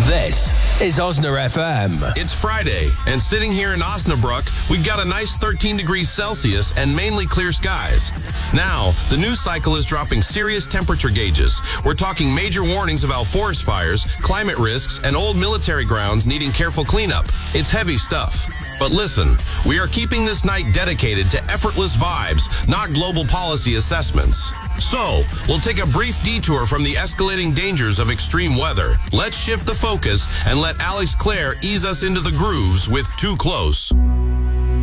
This is Osna FM. It's Friday, and sitting here in Osnabrück, we've got a nice 13 degrees Celsius and mainly clear skies. Now, the news cycle is dropping serious temperature gauges. We're talking major warnings about forest fires, climate risks, and old military grounds needing careful cleanup. It's heavy stuff. But listen, we are keeping this night dedicated to effortless vibes, not global policy assessments. So, we'll take a brief detour from the escalating dangers of extreme weather. Let's shift the focus and let Alex Clare ease us into the grooves with Too Close.